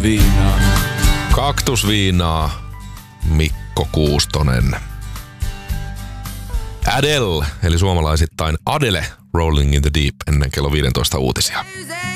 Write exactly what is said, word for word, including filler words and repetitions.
kaktusviinaa. Kaktusviinaa, Mikko Kuustonen. Adele, eli suomalaisittain Adele, Rolling in the Deep ennen kello viisitoista uutisia.